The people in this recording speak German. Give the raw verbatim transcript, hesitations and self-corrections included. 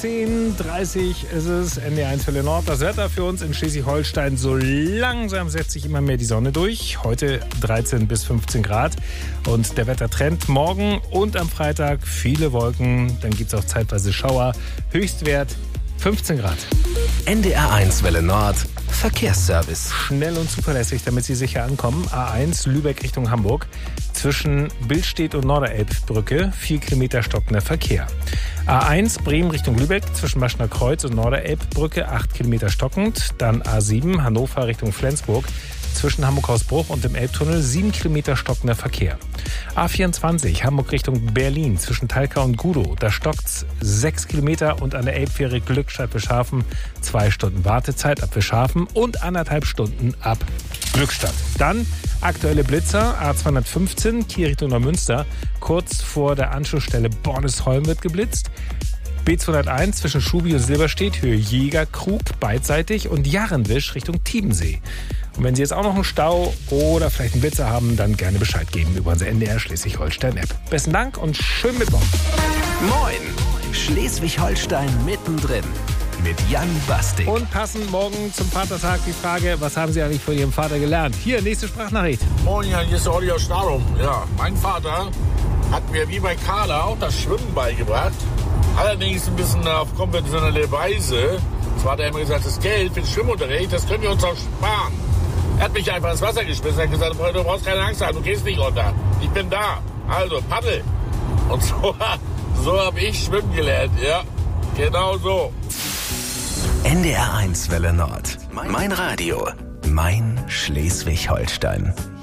zehn Uhr dreißig ist es, N D R eins Welle Nord. Das Wetter für uns in Schleswig-Holstein, so langsam setzt sich immer mehr die Sonne durch. Heute dreizehn bis fünfzehn Grad. Und der Wettertrend morgen und am Freitag viele Wolken. Dann gibt es auch zeitweise Schauer. Höchstwert fünfzehn Grad. N D R eins Welle Nord. Verkehrsservice. Schnell und zuverlässig, damit Sie sicher ankommen. A eins Lübeck Richtung Hamburg. Zwischen Billstedt und Norderelbbrücke vier Kilometer stockender Verkehr. A eins Bremen Richtung Lübeck zwischen Maschner Kreuz und Norderelbbrücke acht Kilometer stockend. Dann A sieben Hannover Richtung Flensburg zwischen Hamburg-Hausbruch und dem Elbtunnel sieben Kilometer stockender Verkehr. A vierundzwanzig Hamburg Richtung Berlin zwischen Talca und Gudow. Da stockt's sechs Kilometer und an der Elbfähre Glückstadt-Wischhafen zwei Stunden Wartezeit ab Wischhafen und anderthalb Stunden ab Glückstadt. Dann aktuelle Blitzer. A zweihundertfünfzehn Kiel Richtung Neumünster. Kurz vor der Anschlussstelle Bornesholm wird geblitzt. B zweihunderteins zwischen Schubi und Silberstedt, Höhe Jägerkrug, beidseitig und Jarrenwisch Richtung Tiebensee. Und wenn Sie jetzt auch noch einen Stau oder vielleicht einen Blitzer haben, dann gerne Bescheid geben über unsere N D R Schleswig-Holstein-App. Besten Dank und schönen Mittwoch. Moin, Schleswig-Holstein mittendrin mit Jan Bastik. Und passend morgen zum Vatertag die Frage, was haben Sie eigentlich von Ihrem Vater gelernt? Hier, nächste Sprachnachricht. Moin, Jan, hier ist der Olli aus Starum. Ja, mein Vater hat mir wie bei Carla auch das Schwimmen beigebracht. Allerdings ein bisschen auf konventionelle Weise. Zwar hat er immer gesagt, das Geld für den Schwimmunterricht, das können wir uns auch sparen. Er hat mich einfach ins Wasser geschmissen und gesagt, du brauchst keine Angst haben, du gehst nicht runter. Ich bin da. Also, paddel. Und so, so habe ich schwimmen gelernt, ja. Genau so. N D R eins Welle Nord. Mein Radio. Mein Schleswig-Holstein.